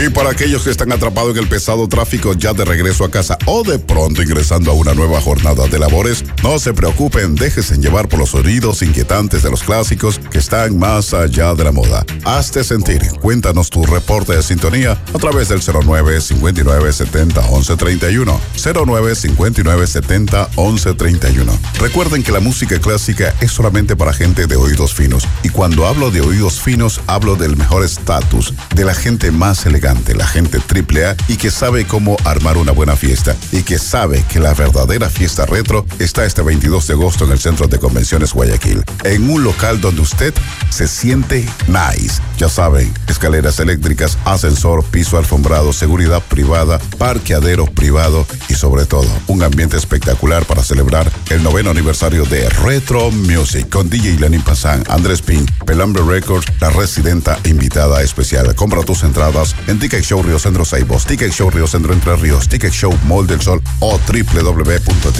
Y para aquellos que están atrapados en el pesado tráfico ya de regreso a casa o de pronto ingresando a una nueva jornada de labores, no se preocupen, déjense llevar por los sonidos inquietantes de los clásicos que están más allá de la moda. Hazte sentir, cuéntanos tu reporte de sintonía a través del 09-5970-1131. 09-5970-1131. Recuerden que la música clásica es solamente para gente de oídos finos. Y cuando hablo de oídos finos, hablo del mejor estatus, de la gente más elegante, la gente AAA y que sabe cómo armar una buena fiesta y que sabe que la verdadera fiesta retro está este 22 de agosto en el Centro de Convenciones Guayaquil, en un local donde usted se siente nice. Ya saben, escaleras eléctricas, ascensor, piso alfombrado, seguridad privada, parqueadero privado y sobre todo un ambiente espectacular para celebrar el 9º aniversario de Retro Music con DJ Lenin Pazán, Andrés Pin, Pelambre Records, la residenta invitada especial. Compra tus entradas en Ticket Show Río Centro Saibos, Ticket Show Río Centro Entre Ríos, Ticket Show Mall del Sol o www